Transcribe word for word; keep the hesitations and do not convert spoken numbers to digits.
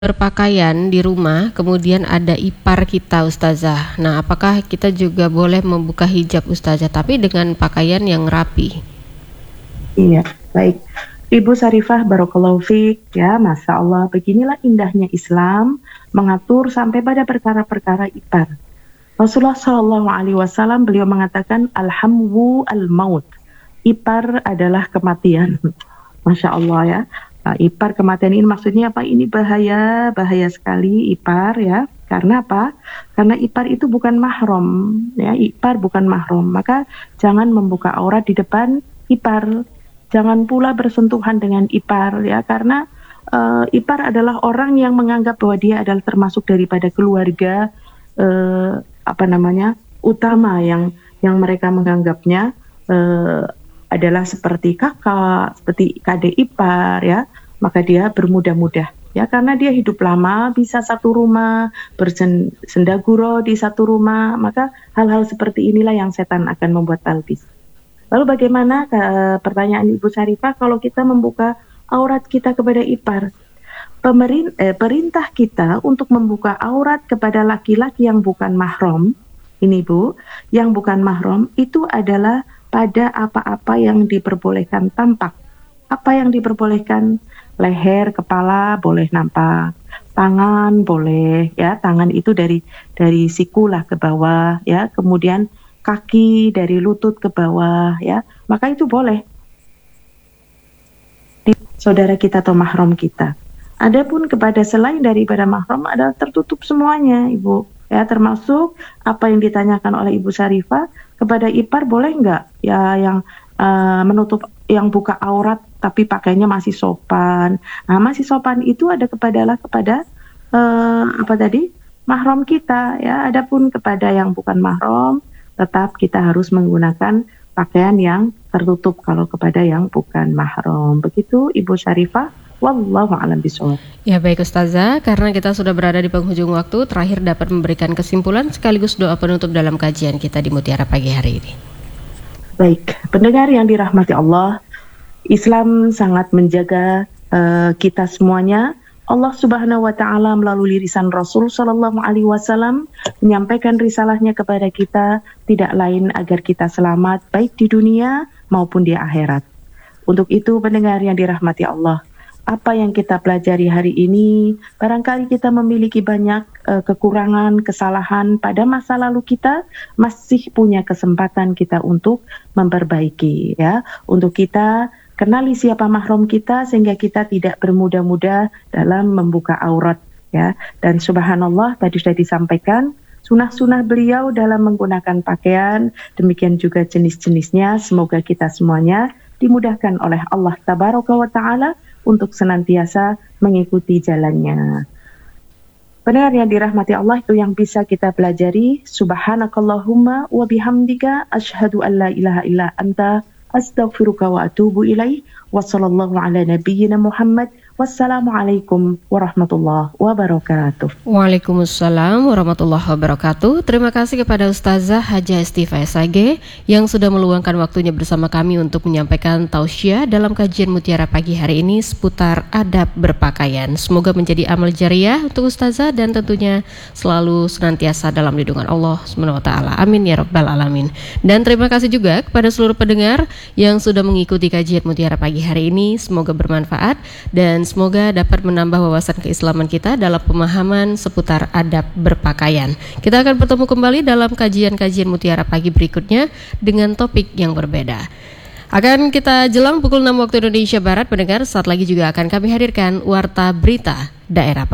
berpakaian di rumah, kemudian ada ipar kita Ustazah. Nah, apakah kita juga boleh membuka hijab Ustazah, tapi dengan pakaian yang rapi? Iya, baik. Ibu Sarifah, barakallahu fiik, ya, Masya Allah, beginilah indahnya Islam mengatur sampai pada perkara-perkara ipar. Rasulullah Shallallahu Alaihi Wasallam beliau mengatakan alhamwu al-maut, ipar adalah kematian. Masya Allah ya. Nah, ipar kematian ini maksudnya apa? Ini bahaya, bahaya sekali ipar ya. Karena apa? Karena ipar itu bukan mahram, ya. Ipar bukan mahram, maka jangan membuka aurat di depan ipar. Jangan pula bersentuhan dengan ipar ya, karena uh, ipar adalah orang yang menganggap bahwa dia adalah termasuk daripada keluarga uh, apa namanya utama yang yang mereka menganggapnya uh, adalah seperti kakak, seperti kadek ipar ya, maka dia bermudah-mudah ya, karena dia hidup lama, bisa satu rumah, bersendaguro di satu rumah, maka hal-hal seperti inilah yang setan akan membuat talbis. Lalu bagaimana ke, pertanyaan Ibu Sarifah kalau kita membuka aurat kita kepada ipar? Pemerin, eh, perintah kita untuk membuka aurat kepada laki-laki yang bukan mahram, ini Bu, yang bukan mahram itu adalah pada apa-apa yang diperbolehkan tampak. Apa yang diperbolehkan? Leher, kepala boleh nampak, tangan boleh ya, tangan itu dari dari sikulah ke bawah ya, kemudian kaki dari lutut ke bawah ya, maka itu boleh di saudara kita atau mahram kita. Adapun kepada selain daripada mahram adalah tertutup semuanya, Ibu. Ya, termasuk apa yang ditanyakan oleh Ibu Sarifah, kepada ipar boleh nggak ya yang uh, menutup, yang buka aurat tapi pakainya masih sopan. Nah, masih sopan itu ada kepadalah kepada uh, apa tadi mahram kita ya. Adapun kepada yang bukan mahram, tetap kita harus menggunakan pakaian yang tertutup kalau kepada yang bukan mahram. Begitu Ibu Sarifah. Wallahu a'lam bishawab. Ya baik Ustazah, karena kita sudah berada di penghujung waktu, terakhir dapat memberikan kesimpulan sekaligus doa penutup dalam kajian kita di Mutiara Pagi hari ini. Baik, pendengar yang dirahmati Allah, Islam sangat menjaga uh, kita semuanya. Allah Subhanahu wa taala melalui lisan Rasul sallallahu alaihi wasallam menyampaikan risalahnya kepada kita tidak lain agar kita selamat baik di dunia maupun di akhirat. Untuk itu pendengar yang dirahmati Allah, apa yang kita pelajari hari ini, barangkali kita memiliki banyak uh, kekurangan, kesalahan pada masa lalu kita, masih punya kesempatan kita untuk memperbaiki ya. Untuk kita kenali siapa mahram kita sehingga kita tidak bermudah-mudah dalam membuka aurat ya. Dan subhanallah tadi sudah disampaikan sunah-sunah beliau dalam menggunakan pakaian, demikian juga jenis-jenisnya. Semoga kita semuanya dimudahkan oleh Allah Tabaraka wa Ta'ala untuk senantiasa mengikuti jalannya. Benar yang dirahmati Allah, itu yang bisa kita pelajari. Subhanakallahumma wa bihamdika asyhadu an la ilaha illa anta astaghfiruka wa atubu ilaih. Wa sallallahu ala nabiyyina Muhammad. Wassalamualaikum warahmatullahi wabarakatuh. Waalaikumsalam warahmatullahi wabarakatuh. Terima kasih kepada Ustazah Hajah Estifa S A G yang sudah meluangkan waktunya bersama kami untuk menyampaikan tausiah dalam kajian Mutiara Pagi hari ini seputar adab berpakaian. Semoga menjadi amal jariah untuk Ustazah dan tentunya selalu senantiasa dalam lindungan Allah subhanahu wa taala. Amin ya rabbal alamin. Dan terima kasih juga kepada seluruh pendengar yang sudah mengikuti kajian Mutiara Pagi hari ini. Semoga bermanfaat dan semoga dapat menambah wawasan keislaman kita dalam pemahaman seputar adab berpakaian. Kita akan bertemu kembali dalam kajian-kajian Mutiara Pagi berikutnya dengan topik yang berbeda. Akan kita jelang pukul enam waktu Indonesia Barat, pendengar, saat lagi juga akan kami hadirkan Warta Berita Daerah.